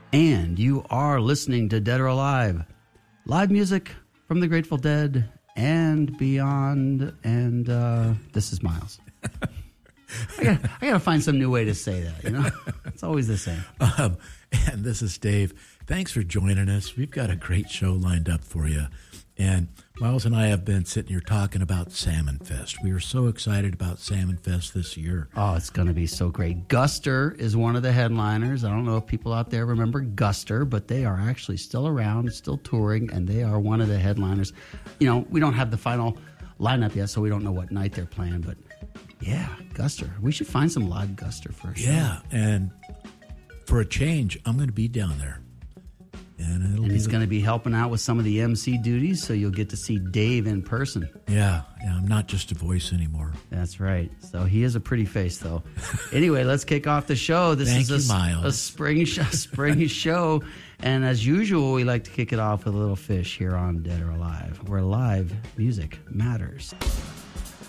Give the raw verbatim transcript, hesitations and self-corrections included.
And you are listening to Dead or Alive, live music from the Grateful Dead and beyond. And uh, this is Miles. I got I got to find some new way to say that. You know, it's always the same. Um, and this is Dave. Thanks for joining us. We've got a great show lined up for you. And Miles and I have been sitting here talking about Salmon Fest. We are so excited about Salmon Fest this year. Oh, it's going to be so great. Guster is one of the headliners. I don't know if people out there remember Guster, but they are actually still around, still touring, and they are one of the headliners. You know, we don't have the final lineup yet, so we don't know what night they're playing, but yeah, Guster. We should find some live Guster for a show. Yeah, and for a change, I'm going to be down there. And, it'll and be he's the, going to be helping out with some of the M C duties, so you'll get to see Dave in person. Yeah, yeah, I'm not just a voice anymore. That's right. So he is a pretty face, though. Anyway, let's kick off the show. This Thank is you, a, Miles. a spring sh- spring show, and as usual, we like to kick it off with a little fish here on Dead or Alive, where live music matters.